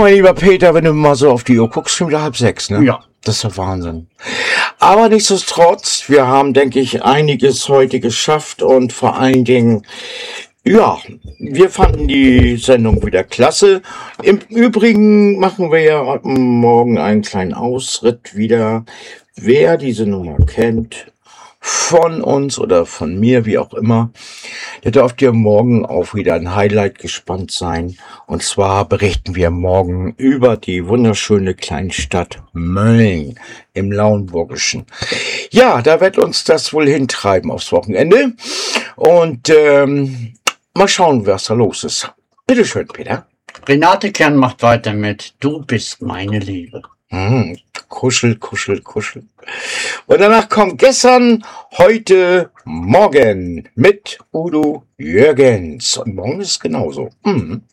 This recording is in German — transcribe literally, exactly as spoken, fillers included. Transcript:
mein lieber Peter, wenn du mal so auf die Uhr guckst, schon wieder halb sechs, ne? Ja. Das ist ja Wahnsinn. Aber nichtsdestotrotz, wir haben, denke ich, einiges heute geschafft und vor allen Dingen, ja, wir fanden die Sendung wieder klasse. Im Übrigen machen wir ja heute Morgen einen kleinen Ausritt wieder. Wer diese Nummer kennt, von uns oder von mir, wie auch immer, der darf dir morgen auch wieder ein Highlight gespannt sein. Und zwar berichten wir morgen über die wunderschöne Kleinstadt Mölln im Lauenburgischen. Ja, da wird uns das wohl hintreiben aufs Wochenende. Und ähm, mal schauen, was da los ist. Bitteschön, Peter. Renate Kern macht weiter mit Du bist meine Liebe. Hm, kuschel, kuschel, kuschel. Und danach kommt gestern, heute, morgen mit Udo Jürgens. Und morgen ist es genauso. Hm.